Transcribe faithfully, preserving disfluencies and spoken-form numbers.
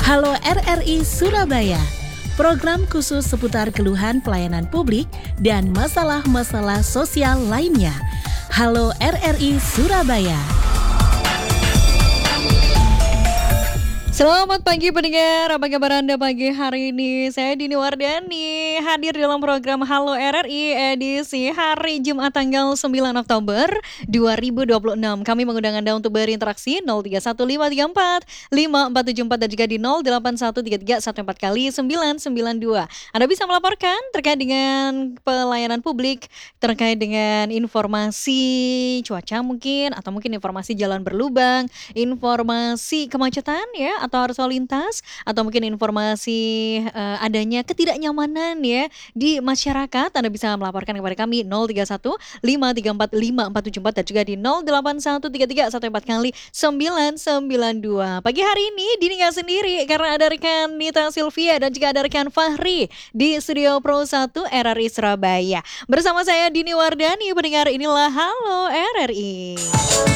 Halo R R I Surabaya, program khusus seputar keluhan pelayanan publik dan masalah-masalah sosial lainnya. Halo R R I Surabaya. Selamat pagi pendengar, apa kabar Anda pagi hari ini? Saya Dini Wardani, hadir dalam program Halo R R I edisi hari Jumat tanggal sembilan Oktober dua ribu dua puluh enam. Kami mengundang Anda untuk berinteraksi nol tiga satu lima tiga empat lima empat tujuh empat dan juga di nol delapan satu tiga tiga satu empat kali sembilan sembilan dua. Anda bisa melaporkan terkait dengan pelayanan publik, terkait dengan informasi cuaca mungkin, atau mungkin informasi jalan berlubang, informasi kemacetan ya, atau arus lalu lintas, atau mungkin informasi uh, adanya ketidaknyamanan ya di masyarakat. Anda bisa melaporkan kepada kami nol tiga satu lima tiga empat lima empat tujuh empat dan juga di nol delapan satu tiga tiga satu empat kali sembilan sembilan dua. Pagi hari ini Dini gak sendiri karena ada rekan Nita Sylvia dan juga ada rekan Fahri di Studio Pro satu R R I Surabaya. Bersama saya Dini Wardani, pendengar inilah Halo R R I.